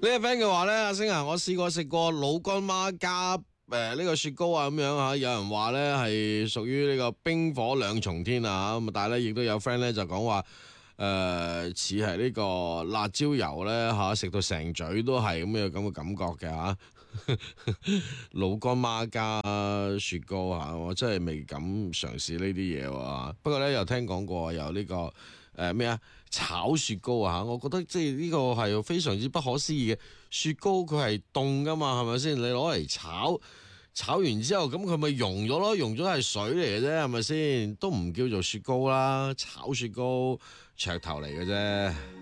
呢個 friend 嘅話咧，阿星啊，我試過食過老乾媽加呢個雪糕啊咁樣嚇，有人話咧係屬於呢個冰火兩重天啊咁，但係咧亦都有 friend 咧就講話似係呢個辣椒油咧嚇，食到成嘴都係咁嘅感覺嘅嚇。老乾媽加雪糕嚇，我真係未敢嘗試呢啲嘢喎。不過咧又聽講過有呢個。咩啊？炒雪糕啊！我覺得即係呢個係非常之不可思議嘅。雪糕佢係凍噶嘛，係咪先？你攞嚟炒，炒完之後咁佢咪溶咗咯？溶咗係水嚟嘅啫，係咪先？都唔叫做雪糕啦，炒雪糕噱頭嚟嘅啫。